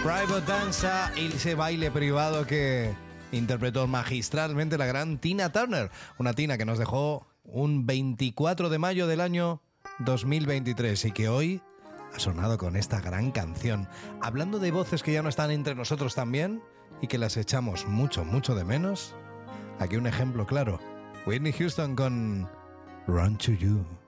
Private Danza, ese baile privado que interpretó magistralmente la gran Tina Turner. Una Tina que nos dejó un 24 de mayo del año 2023 y que hoy ha sonado con esta gran canción. Hablando de voces que ya no están entre nosotros también y que las echamos mucho, mucho de menos, aquí un ejemplo claro. Whitney Houston con Run to You.